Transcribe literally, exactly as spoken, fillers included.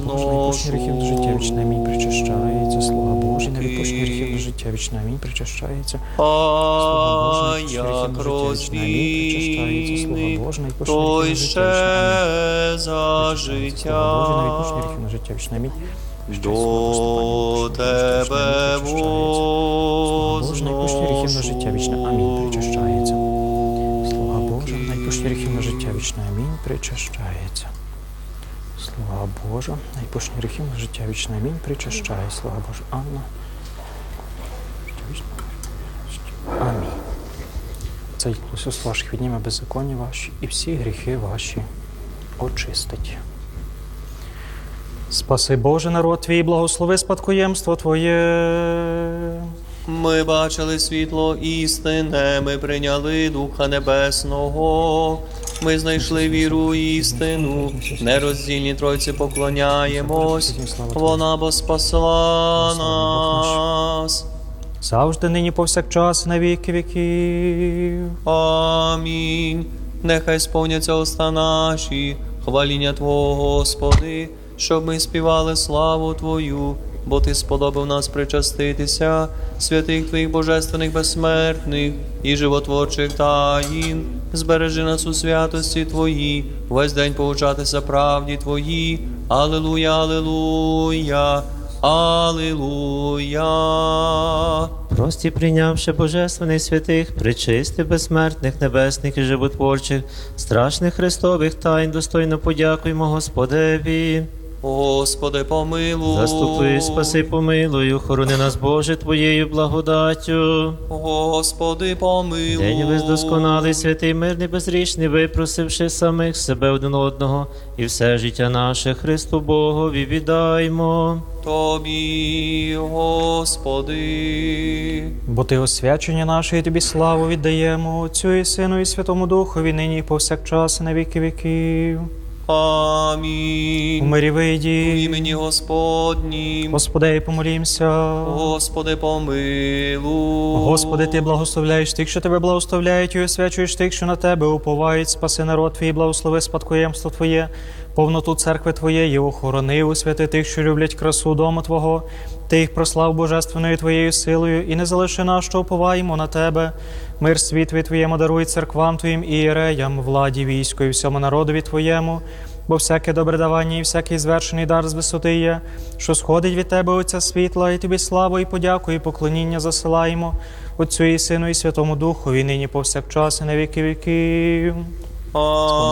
найпущі гріхів до життя вічне. Амінь. Причащається. Слуга Божий, найпущі гріхів до життя вічне. Амінь. Причащається. А як розвійний, той ще за життя. До тебе возносу. Амінь. Причащається. Слуга Божа, найпущі гріхів на життя вічне. Амінь. Причащається. Слуга Божа, найпущі гріхів на життя вічне. Амінь. Причащає. Слуга Божа. Анна. Амінь. Цей Ісус ваших відніме беззаконня ваші і всі гріхи ваші очистить. Спаси Боже народ Твій, благослови спадкоємство Твоє. Ми бачили світло істини, ми прийняли Духа Небесного. Ми знайшли віру і істину, нероздільні Тройці поклоняємось. Вона бо спасла нас. Завжди, нині, повсякчас, на віки віків. Амінь. Нехай сповняться уста наші, хваління Твого, Господи, щоб ми співали славу Твою, бо Ти сподобав нас причаститися святих Твоїх божественних безсмертних і животворчих таїн. Збережи нас у святості Твої, весь день поучатися правді Твої. Алілуя, алілуя, алілуя. Прості, прийнявши божественних святих, пречистих, безсмертних, небесних і животворчих, страшних Христових тайн, достойно подякуємо Господеві. Господи, помилуй. Заступи, спаси, помилуй, охорони нас, Боже, Твоєю благодаттю. Господи, помилуй. День весь досконалий, святий, мирний, безрічний, випросивши самих себе один одного, і все життя наше Христу Богові віддаймо. Тобі, Господи. Бо Ти освячення наше, і Тобі славу віддаємо, Отцю і Сину і Святому Духові, нині і повсякчас, і на віки віків. Амінь. У мирі В вийді. імені Господнім. Господи, помолімся. Господи, помилуй. Господи, Ти благословляєш тих, що Тебе благословляють, і освячуєш тих, що на Тебе уповають. Спаси народ Твій, благослови спадкоємство Твоє, повноту церкви Твоєї, охорони, освяти тих, що люблять красу дому Твого. Ти їх прослав божественною Твоєю силою, і не залиши нас, що уповаємо на Тебе. Мир світові Твоєму даруй церквам Твоїм і ієреям, владі, війську і всьому народові Твоєму. Бо всяке добре давання і всякий звершений дар з висоти є, що сходить від Тебе, Отця світла, і Тобі славу і подяку, і поклоніння засилаємо Отцю і Сину і Святому Духові, нині повсякчас і на віки віків. Амінь.